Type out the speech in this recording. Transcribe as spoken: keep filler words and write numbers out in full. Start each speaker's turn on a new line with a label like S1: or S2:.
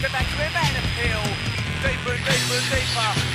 S1: Get back to him and appeal. Deeper and deeper and deeper.